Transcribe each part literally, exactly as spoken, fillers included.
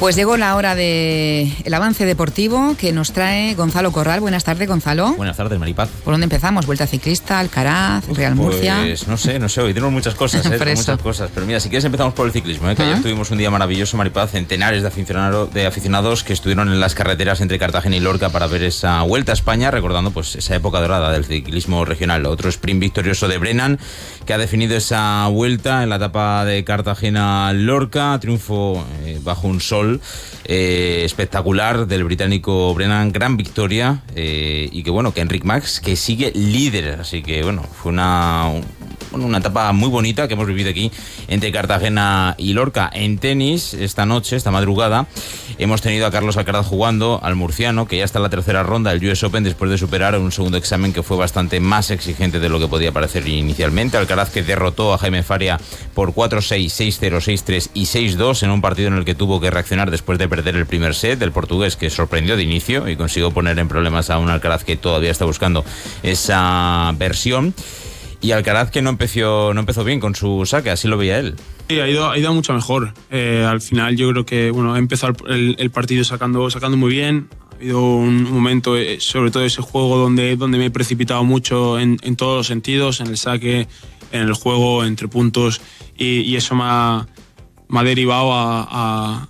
Pues llegó la hora del avance deportivo que nos trae Gonzalo Corral. Buenas tardes, Gonzalo. Buenas tardes, Maripaz. ¿Por dónde empezamos? ¿Vuelta ciclista, Alcaraz, Real Murcia? Pues no sé, no sé, hoy tenemos muchas cosas, ¿eh? tenemos muchas cosas. Pero mira, si quieres empezamos por el ciclismo, ¿eh? que ayer tuvimos un día maravilloso, Maripaz, centenares de, aficionado, de aficionados que estuvieron en las carreteras entre Cartagena y Lorca para ver esa Vuelta a España, recordando pues esa época dorada del ciclismo regional. Otro sprint victorioso de Brennan, que ha definido esa vuelta en la etapa de Cartagena-Lorca, triunfo eh, bajo un sol eh, espectacular del británico Brennan, gran victoria, eh, y que bueno, que Enric Mas, que sigue líder, así que bueno, fue una, un, una etapa muy bonita que hemos vivido aquí entre Cartagena y Lorca. En tenis, esta noche, esta madrugada, hemos tenido a Carlos Alcaraz jugando, al murciano, que ya está en la tercera ronda del U S Open después de superar un segundo examen que fue bastante más exigente de lo que podía parecer inicialmente. Alcaraz, que derrotó a Jaime Faria por cuatro seis, seis cero, seis tres y seis dos en un partido en el que tuvo que reaccionar después de perder el primer set. Del portugués, que sorprendió de inicio y consiguió poner en problemas a un Alcaraz que todavía está buscando esa versión. Y Alcaraz, que no empezó, no empezó bien con su saque, así lo veía él. Sí, ha ido, ha ido mucho mejor. Eh, al final yo creo que bueno, he empezado el, el partido sacando, sacando muy bien. Ha habido un momento, eh, sobre todo ese juego, donde, donde me he precipitado mucho en, en todos los sentidos, en el saque, en el juego, entre puntos, y, y eso me ha, me ha derivado a, a,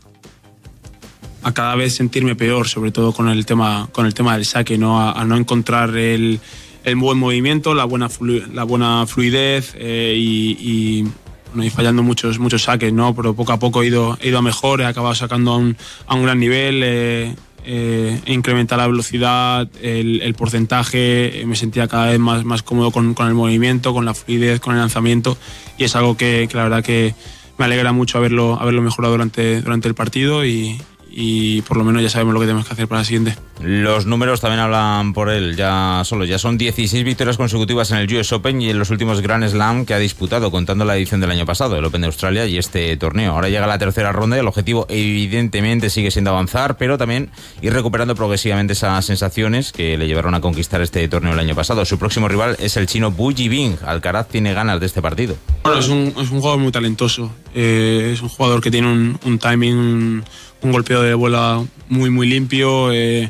a cada vez sentirme peor, sobre todo con el tema, con el tema del saque, ¿no? A, a no encontrar el, el buen movimiento, la buena, flu, la buena fluidez eh, y, y, bueno, y fallando muchos, muchos saques, ¿no? Pero poco a poco he ido, he ido a mejor, he acabado sacando a un, a un gran nivel, eh, eh, he incrementado la velocidad, el, el porcentaje, me sentía cada vez más, más cómodo con, con el movimiento, con la fluidez, con el lanzamiento, y es algo que, que la verdad que me alegra mucho haberlo, haberlo mejorado durante, durante el partido y, y por lo menos ya sabemos lo que tenemos que hacer para la siguiente. Los números también hablan por él, ya solo, ya son dieciséis victorias consecutivas en el U S Open y en los últimos Grand Slam que ha disputado, contando la edición del año pasado, el Open de Australia y este torneo. Ahora llega la tercera ronda y el objetivo evidentemente sigue siendo avanzar, pero también ir recuperando progresivamente esas sensaciones que le llevaron a conquistar este torneo el año pasado. Su próximo rival es el chino Bu Yibing. Alcaraz tiene ganas de este partido. Bueno, es un, es un jugador muy talentoso, eh, es un jugador que tiene un, un timing, un, un golpeo de bola muy muy limpio, eh,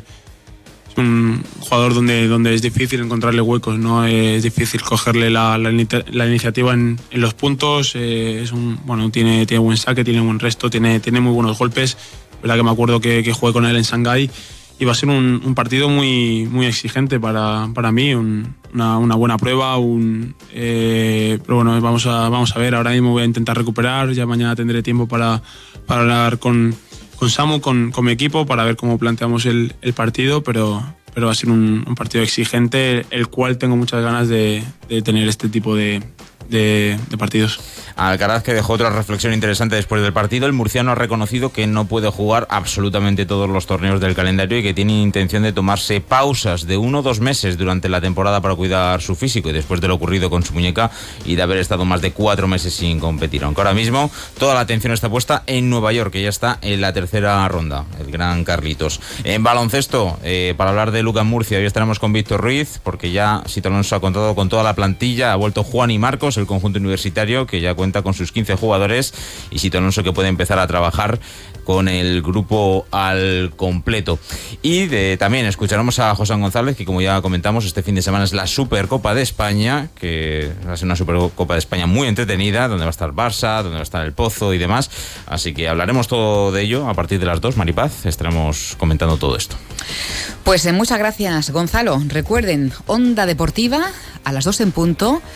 es un jugador donde, donde es difícil encontrarle huecos, ¿no? Es difícil cogerle la, la, la iniciativa en, en los puntos, eh, es un, bueno, tiene, tiene buen saque, tiene buen resto, tiene, tiene muy buenos golpes. Verdad que me acuerdo que, que jugué con él en Shanghái y va a ser un, un partido muy, muy exigente para, para mí, un, una, una buena prueba, un, eh, pero bueno, vamos a, vamos a ver, ahora mismo voy a intentar recuperar, ya mañana tendré tiempo para, para hablar con con Samu, con, con mi equipo, para ver cómo planteamos el, el partido, pero, pero va a ser un, un partido exigente, el cual tengo muchas ganas de, de tener este tipo de, de, de partidos. Alcaraz, que dejó otra reflexión interesante después del partido. El murciano ha reconocido que no puede jugar absolutamente todos los torneos del calendario y que tiene intención de tomarse pausas de uno o dos meses durante la temporada para cuidar su físico, y después de lo ocurrido con su muñeca y de haber estado más de cuatro meses sin competir. Aunque ahora mismo toda la atención está puesta en Nueva York, que ya está en la tercera ronda, el gran Carlitos. En baloncesto, eh, para hablar de Lucas Murcia, hoy estaremos con Víctor Ruiz, porque ya Sito Alonso ha contado con toda la plantilla, ha vuelto Juan y Marcos, el conjunto universitario, que ya cuenta con sus quince jugadores, y Sito Alonso, que puede empezar a trabajar con el grupo al completo. Y de, también escucharemos a José González, que como ya comentamos, este fin de semana es la Supercopa de España, que va a ser una Supercopa de España muy entretenida, donde va a estar Barça, donde va a estar el Pozo y demás. Así que hablaremos todo de ello a partir de las dos, Maripaz, estaremos comentando todo esto. Pues eh, muchas gracias, Gonzalo. Recuerden, Onda Deportiva a las dos en punto.